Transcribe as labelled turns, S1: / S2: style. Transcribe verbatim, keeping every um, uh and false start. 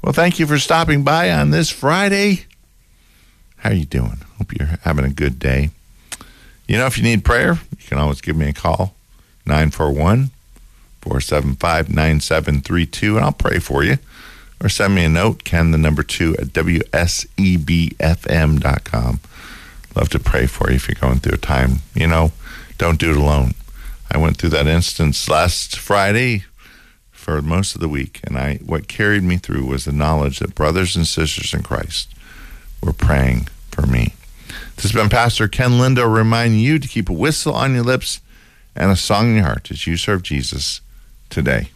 S1: Well, thank you for stopping by on this Friday. How are you doing? Hope you're having a good day. You know, if you need prayer, you can always give me a call, nine four one, four seven five, nine seven three two, and I'll pray for you. Or send me a note, Ken, the number two, at W S E B F M dot com. Love to pray for you if you're going through a time. You know, don't do it alone. I went through that instance last Friday for most of the week, and I what carried me through was the knowledge that brothers and sisters in Christ were praying for me. This has been Pastor Ken Lindo reminding you to keep a whistle on your lips and a song in your heart as you serve Jesus today.